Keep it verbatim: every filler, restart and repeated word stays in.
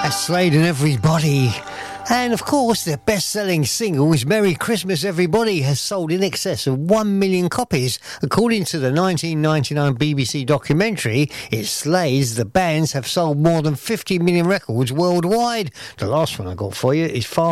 Slade and Everybody. And of course, their best-selling single is Merry Christmas Everybody has sold in excess of one million copies. According to the nineteen ninety-nine B B C documentary, It Slays, the bands have sold more than fifty million records worldwide. The last one I got for you is Far